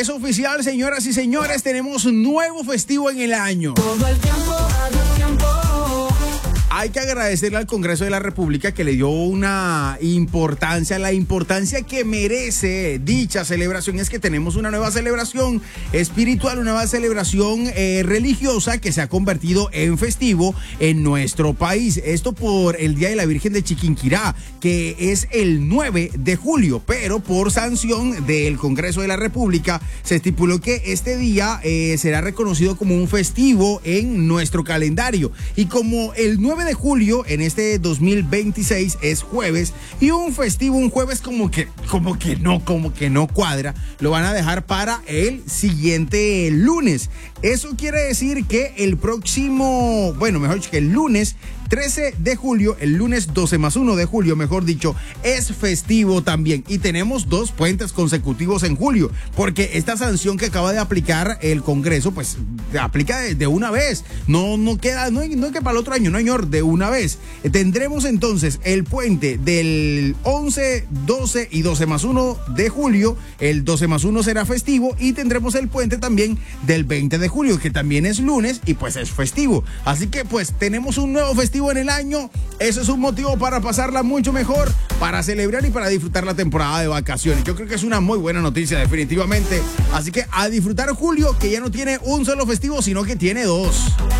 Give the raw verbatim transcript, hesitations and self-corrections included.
Es oficial, señoras y señores, tenemos un nuevo festivo en el año. Todo el tiempo, a tu tiempo. Hay que agradecerle al Congreso de la República que le dio una importancia, la importancia que merece dicha celebración. Es que tenemos una nueva celebración espiritual, una nueva celebración eh, religiosa que se ha convertido en festivo en nuestro país. Esto por el Día de la Virgen de Chiquinquirá, que es el nueve de julio, pero por sanción del Congreso de la República se estipuló que este día eh, será reconocido como un festivo en nuestro calendario. Y como el nueve de julio en este dos mil veintiséis es jueves, y un festivo un jueves como que como que no como que no cuadra, lo van a dejar para el siguiente lunes. Eso quiere decir que el próximo, bueno, mejor dicho, que el lunes trece de julio, el lunes doce más uno de julio, mejor dicho, es festivo también. Y tenemos dos puentes consecutivos en julio, porque esta sanción que acaba de aplicar el Congreso, pues aplica de, de una vez. No, no queda, no hay, no hay que para el otro año, no señor, de una vez. Tendremos entonces el puente del once, doce y doce más uno de julio. El doce más uno será festivo, y tendremos el puente también del veinte de julio, que también es lunes y pues es festivo. Así que pues tenemos un nuevo festivo en el año. Eso es un motivo para pasarla mucho mejor, para celebrar y para disfrutar la temporada de vacaciones. Yo creo que es una muy buena noticia, definitivamente. Así que a disfrutar julio, que ya no tiene un solo festivo, sino que tiene dos.